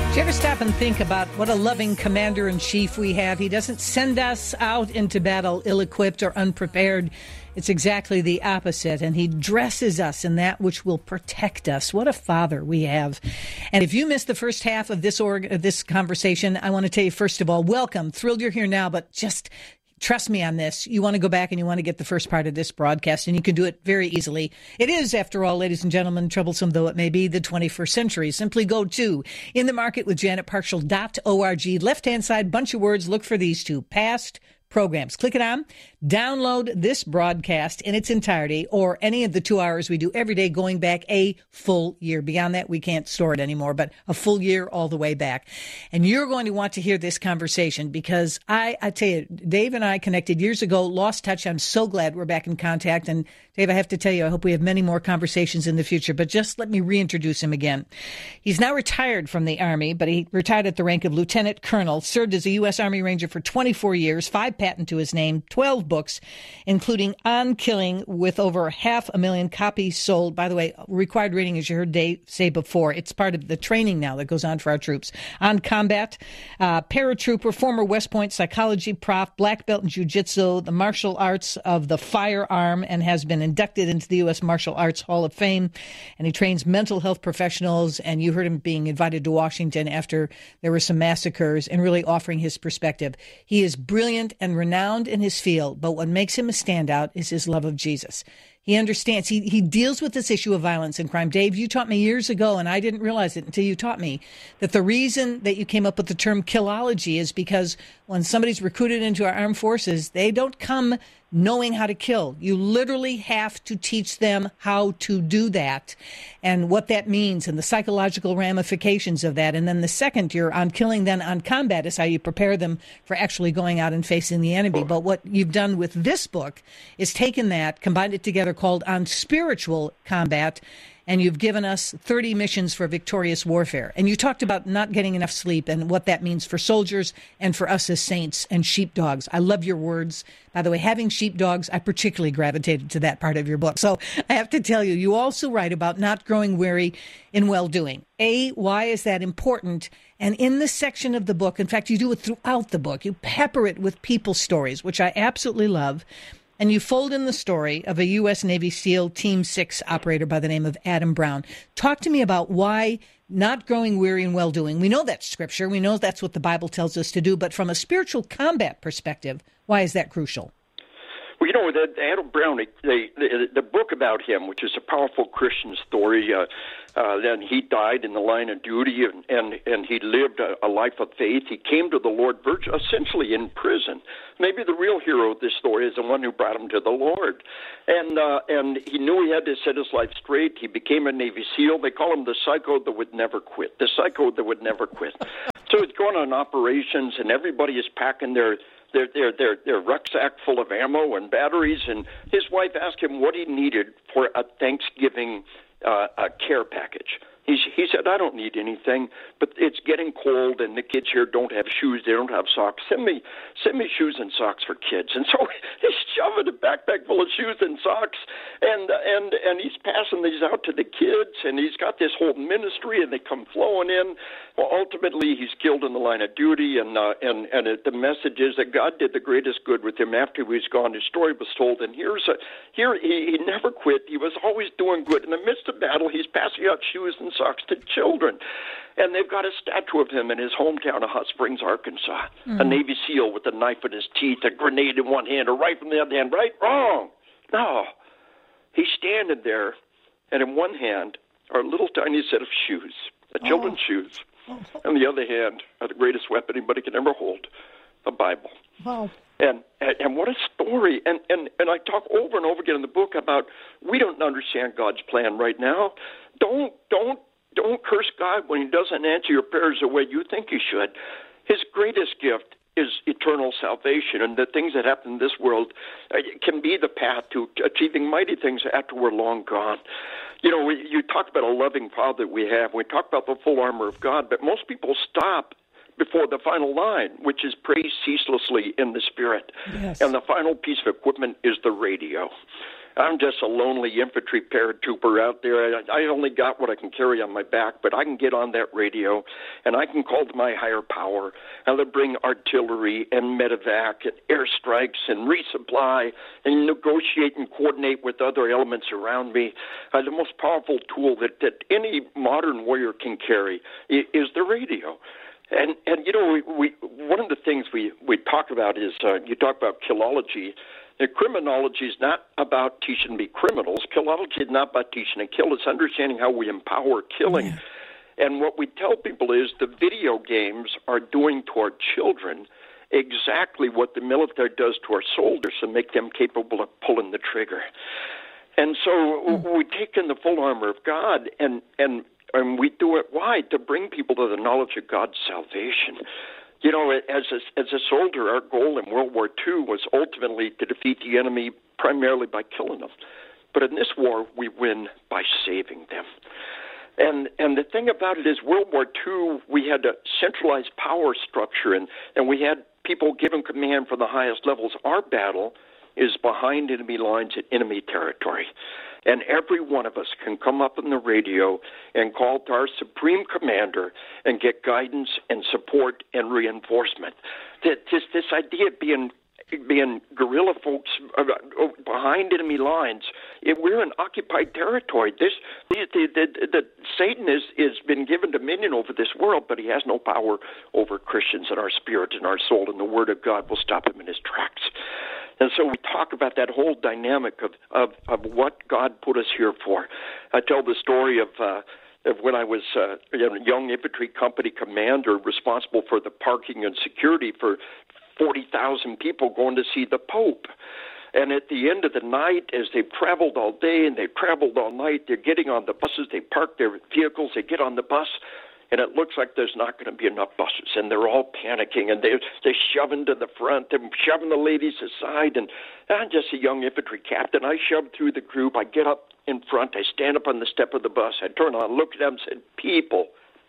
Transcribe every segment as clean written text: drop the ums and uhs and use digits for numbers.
Do you ever stop and think about what a loving commander-in-chief we have? He doesn't send us out into battle ill-equipped or unprepared. It's exactly the opposite, and he dresses us in that which will protect us. What a father we have. And if you missed the first half of this conversation, I want to tell you, first of all, welcome. Thrilled you're here now, but just trust me on this. You want to go back and you want to get the first part of this broadcast, and you can do it very easily. It is, after all, ladies and gentlemen, troublesome though it may be, the 21st century. Simply go to inthemarketwithjanetparshall.org. Left-hand side, bunch of words. Look for these two. Past programs. Click it on. Download this broadcast in its entirety, or any of the 2 hours we do every day going back a full year. Beyond that, we can't store it anymore, but a full year all the way back. And you're going to want to hear this conversation because I tell you, Dave and I connected years ago, lost touch. I'm so glad we're back in contact. And Dave, I have to tell you, I hope we have many more conversations in the future, but just let me reintroduce him again. He's now retired from the Army, but he retired at the rank of Lieutenant Colonel, served as a U.S. Army Ranger for 24 years, 5 patents to his name, 12 books, including On Killing, with over 500,000 copies sold. By the way, required reading, as you heard Dave say before. It's part of the training now that goes on for our troops. On Combat, paratrooper, former West Point psychology prof, black belt in jiu-jitsu, the martial arts of the firearm, and has been inducted into the U.S. Martial Arts Hall of Fame. And he trains mental health professionals, and you heard him being invited to Washington after there were some massacres and really offering his perspective. He is brilliant and renowned in his field, but what makes him a standout is his love of Jesus. He understands. He deals with this issue of violence and crime. Dave, you taught me years ago, and I didn't realize it until you taught me, that the reason that you came up with the term killology is because when somebody's recruited into our armed forces, they don't come knowing how to kill. You literally have to teach them how to do that and what that means and the psychological ramifications of that. And then the second you're on killing, then on combat is how you prepare them for actually going out and facing the enemy. But what you've done with this book is taken that, combined it together, called On Spiritual Combat, and you've given us 30 missions for victorious warfare. And you talked about not getting enough sleep and what that means for soldiers and for us as saints and sheepdogs. I love your words. By the way, having sheepdogs, I particularly gravitated to that part of your book. So I have to tell you, you also write about not growing weary in well-doing. Why is that important? And in this section of the book, in fact, you do it throughout the book, you pepper it with people's stories, which I absolutely love. And you fold in the story of a U.S. Navy SEAL Team 6 operator by the name of Adam Brown. Talk to me about why not growing weary in well-doing. We know that's Scripture. We know that's what the Bible tells us to do. But from a spiritual combat perspective, why is that crucial? Well, you know, Adam Brown, the book about him, which is a powerful Christian story, then he died in the line of duty, and he lived a life of faith. He came to the Lord essentially in prison. Maybe the real hero of this story is the one who brought him to the Lord. And he knew he had to set his life straight. He became a Navy SEAL. They call him the psycho that would never quit, the psycho that would never quit. So he's going on operations, and everybody is packing their rucksack full of ammo and batteries, and his wife asked him what he needed for a Thanksgiving care package. He said, I don't need anything, but it's getting cold, and the kids here don't have shoes, they don't have socks. Send me shoes and socks for kids. And so he's shoving a backpack full of shoes and socks, and he's passing these out to the kids, and he's got this whole ministry, and they come flowing in. Well, ultimately, he's killed in the line of duty, and the message is that God did the greatest good with him after he was gone. His story was told, and here he never quit. He was always doing good. In the midst of battle, he's passing out shoes and socks to children. And they've got a statue of him in his hometown of Hot Springs, Arkansas. A Navy SEAL with a knife in his teeth, a grenade in one hand, a rifle in the other hand. Right? Wrong. No. He's standing there, and in one hand are a little tiny set of shoes, children's shoes. On the other hand, the greatest weapon anybody can ever hold, the Bible. Wow. And what a story. And I talk over and over again in the book about we don't understand God's plan right now. Don't curse God when he doesn't answer your prayers the way you think he should. His greatest gift is eternal salvation, and the things that happen in this world can be the path to achieving mighty things after we're long gone. You know, you talk about a loving Father we have. We talk about the full armor of God, but most people stop before the final line, which is praise ceaselessly in the Spirit. Yes. And the final piece of equipment is the radio. I'm just a lonely infantry paratrooper out there. I only got what I can carry on my back, but I can get on that radio, and I can call to my higher power, and they'll bring artillery and medevac and airstrikes and resupply and negotiate and coordinate with other elements around me. The most powerful tool that any modern warrior can carry is the radio. And you know, we one of the things we talk about is you talk about killology. Criminology is not about teaching to be criminals. Killology is not about teaching to kill. It's understanding how we empower killing. Yeah. And what we tell people is the video games are doing to our children exactly what the military does to our soldiers to make them capable of pulling the trigger. And so we take in the full armor of God, and we do it, why? To bring people to the knowledge of God's salvation. You know, as a soldier, our goal in World War II was ultimately to defeat the enemy primarily by killing them. But in this war, we win by saving them. And the thing about it is, World War II, we had a centralized power structure, and we had people given command for the highest levels. Our battle is behind enemy lines in enemy territory. And every one of us can come up on the radio and call to our supreme commander and get guidance and support and reinforcement. This idea of being guerrilla folks behind enemy lines, we're in occupied territory. Satan is been given dominion over this world, but he has no power over Christians and our spirit and our soul, and the Word of God will stop him in his tracks. And so we talk about that whole dynamic of what God put us here for. I tell the story of when I was a young infantry company commander responsible for the parking and security for 40,000 people going to see the Pope. And at the end of the night, as they've traveled all day and they've traveled all night, they're getting on the buses, they park their vehicles, they get on the bus, and it looks like there's not going to be enough buses, and they're all panicking, and they're shoving to the front, they're shoving the ladies aside, and I'm just a young infantry captain. I shove through the group, I get up in front, I stand up on the step of the bus, I turn on, look at them, and said, people,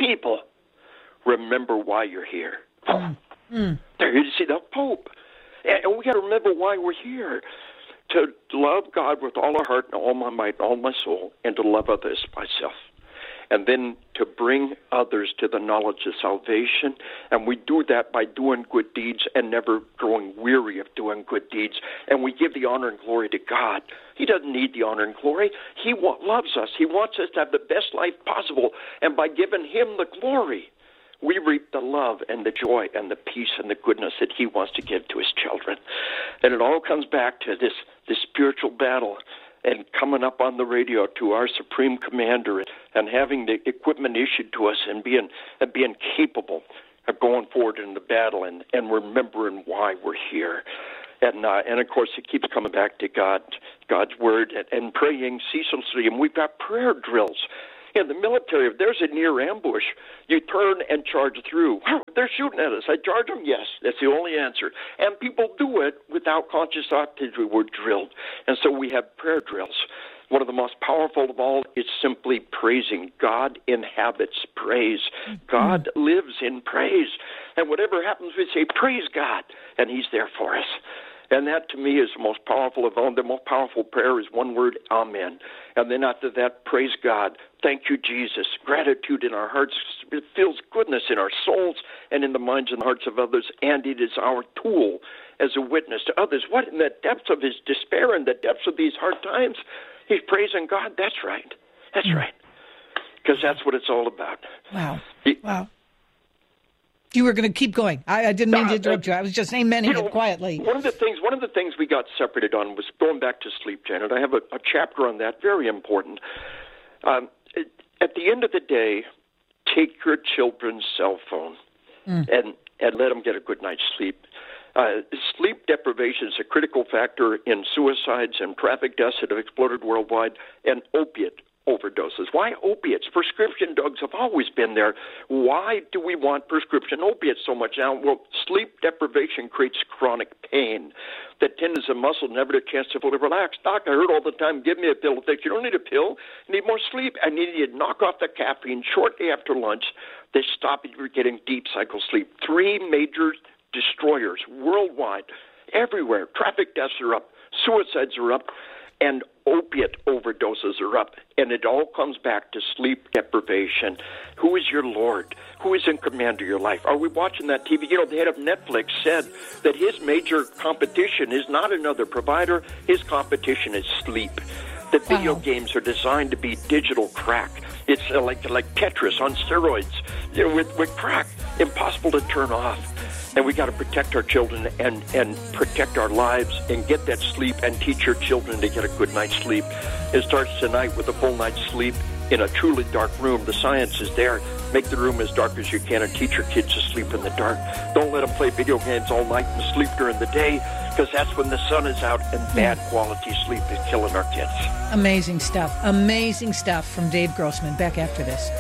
remember why you're here. They're here to see the Pope. And we got to remember why we're here. To love God with all our heart and all my might and all my soul, and to love others myself. And then to bring others to the knowledge of salvation. And we do that by doing good deeds and never growing weary of doing good deeds. And we give the honor and glory to God. He doesn't need the honor and glory. He loves us. He wants us to have the best life possible. And by giving him the glory, we reap the love and the joy and the peace and the goodness that he wants to give to his children. And it all comes back to this spiritual battle and coming up on the radio to our supreme commander and having the equipment issued to us and being capable of going forward in the battle and remembering why we're here. And of course, it keeps coming back to God's word and praying ceaselessly. And we've got prayer drills. In the military, if there's a near ambush, you turn and charge through. They're shooting at us. I charge them? Yes. That's the only answer. And people do it without conscious thought. We're drilled. And so we have prayer drills. One of the most powerful of all is simply praising. God inhabits praise. God lives in praise. And whatever happens, we say, praise God, and he's there for us. And that, to me, is the most powerful of all. The most powerful prayer is one word, amen. And then after that, praise God. Thank you, Jesus. Gratitude in our hearts. It feels goodness in our souls and in the minds and hearts of others. And it is our tool as a witness to others. What, in the depths of his despair and the depths of these hard times, he's praising God. That's right. That's right. Because that's what it's all about. Wow. Wow. You were going to keep going. I didn't mean to interrupt you. I was just amening it quietly. One of the things we got separated on was going back to sleep, Janet. I have a chapter on that, very important. At the end of the day, take your children's cell phone and let them get a good night's sleep. Sleep deprivation is a critical factor in suicides and traffic deaths that have exploded worldwide, and opiate overdoses. Why opiates? Prescription drugs have always been there. Why do we want prescription opiates so much now? Well, sleep deprivation creates chronic pain. The tendons and muscles never get a chance to fully relax. Doc, I heard all the time, give me a pill. You don't need a pill. You need more sleep. I need you to knock off the caffeine shortly after lunch. They stop you from getting deep cycle sleep. 3 major destroyers worldwide, everywhere. Traffic deaths are up. Suicides are up. and opiate overdoses are up, and it all comes back to sleep deprivation. Who is your Lord? Who is in command of your life? Are we watching that TV? You know, the head of Netflix said that his major competition is not another provider. His competition is sleep. The video games are designed to be digital crack. It's like Tetris on steroids, you know, with crack, impossible to turn off. And we got to protect our children and protect our lives and get that sleep and teach your children to get a good night's sleep. It starts tonight with a full night's sleep in a truly dark room. The science is there. Make the room as dark as you can and teach your kids to sleep in the dark. Don't let them play video games all night and sleep during the day, because that's when the sun is out and bad quality sleep is killing our kids. Amazing stuff. Amazing stuff from Dave Grossman. Back after this.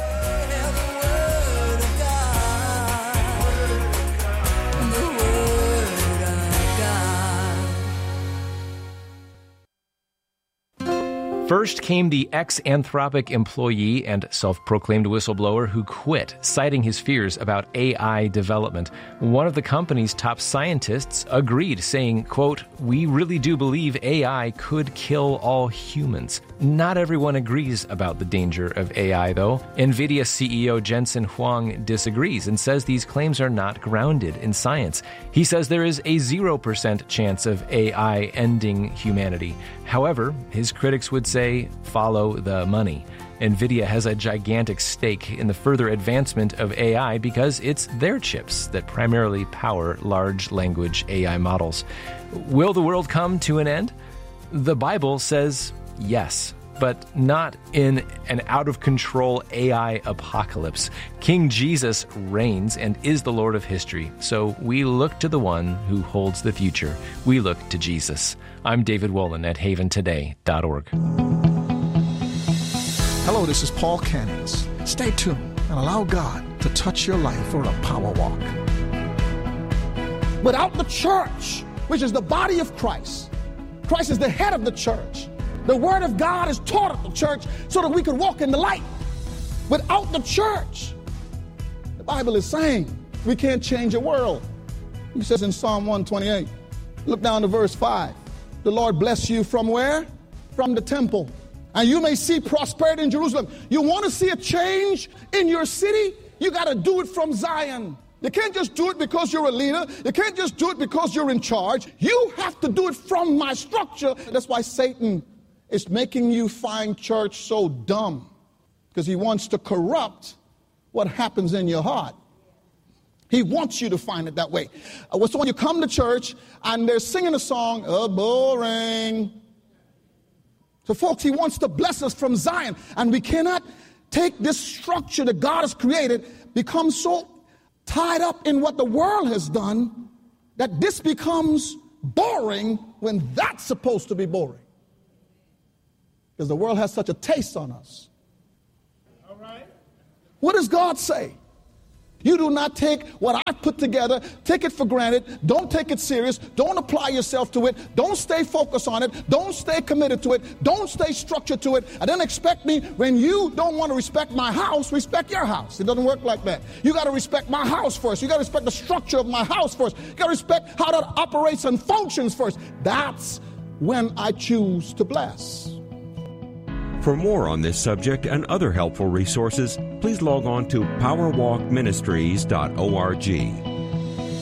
First came the ex-Anthropic employee and self-proclaimed whistleblower who quit, citing his fears about AI development. One of the company's top scientists agreed, saying, quote, "We really do believe AI could kill all humans." Not everyone agrees about the danger of AI, though. NVIDIA CEO Jensen Huang disagrees and says these claims are not grounded in science. He says there is a 0% chance of AI ending humanity. However, his critics would say, follow the money. NVIDIA has a gigantic stake in the further advancement of AI because it's their chips that primarily power large language AI models. Will the world come to an end? The Bible says yes, but not in an out-of-control AI apocalypse. King Jesus reigns and is the Lord of history, so we look to the one who holds the future. We look to Jesus. I'm David Wolin at haventoday.org. Hello, this is Paul Cannings. Stay tuned and allow God to touch your life for a power walk. Without the church, which is the body of Christ, Christ is the head of the church. The Word of God is taught at the church so that we can walk in the light. Without the church, the Bible is saying we can't change the world. He says in Psalm 128, look down to verse 5. The Lord bless you from where? From the temple. And you may see prosperity in Jerusalem. You want to see a change in your city? You got to do it from Zion. You can't just do it because you're a leader. You can't just do it because you're in charge. You have to do it from my structure. That's why Satan is making you find church so dumb, because he wants to corrupt what happens in your heart. He wants you to find it that way. So when you come to church and they're singing a song, boring. So folks, he wants to bless us from Zion. And we cannot take this structure that God has created, become so tied up in what the world has done, that this becomes boring when that's supposed to be boring. Because the world has such a taste on us. All right. What does God say? You do not take what I put together, take it for granted, don't take it serious, don't apply yourself to it, don't stay focused on it, don't stay committed to it, don't stay structured to it, and then expect me, when you don't want to respect my house, respect your house. It doesn't work like that. You got to respect my house first. You got to respect the structure of my house first. You got to respect how that operates and functions first. That's when I choose to bless. For more on this subject and other helpful resources, please log on to powerwalkministries.org.